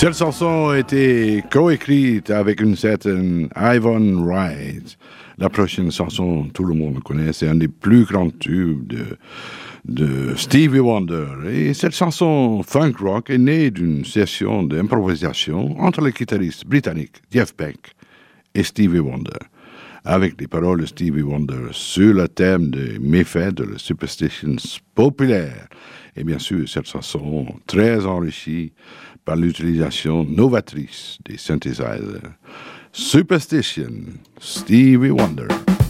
Cette chanson a été coécrite avec une certaine Yvonne Wright. La prochaine chanson, tout le monde connaît, c'est un des plus grands tubes de Stevie Wonder. Et cette chanson funk rock est née d'une session d'improvisation entre les guitaristes britanniques Jeff Beck et Stevie Wonder, avec les paroles de Stevie Wonder sur le thème des méfaits de la superstition populaire. Et bien sûr, cette chanson très enrichie par l'utilisation novatrice des synthesizers. Superstition, Stevie Wonder.